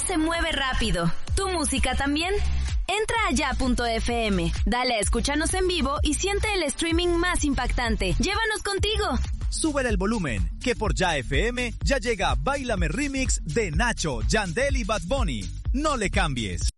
se mueve rápido. ¿Tu música también? Entra a ya.fm, dale a escúchanos en vivo y siente el streaming más impactante. ¡Llévanos contigo! Súbele el volumen, que por Ya FM ya llega Báilame Remix de Nacho, Yandel y Bad Bunny. No le cambies.